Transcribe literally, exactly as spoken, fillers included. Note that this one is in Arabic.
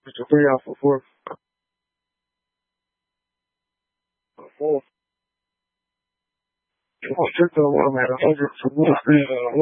بتضيع في فرص فرص. وشدة وأنا حاجة في الروح